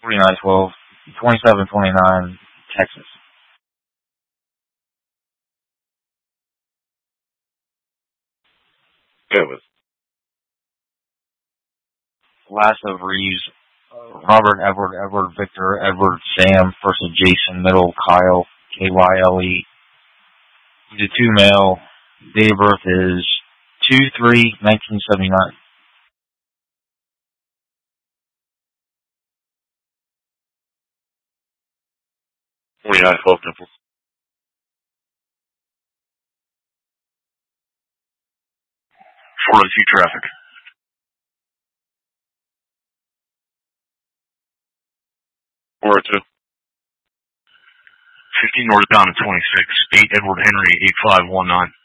4912, 2729, Texas. Go with. Lasso Reeves, Robert, Edward, Victor, Edward, Sam, first of Jason, middle, Kyle, Kyle. He's a 2 male. Date of birth is 2/3/1979. Temple. 402 traffic. 402. 15 northbound at 26. 8 Edward Henry, 8519.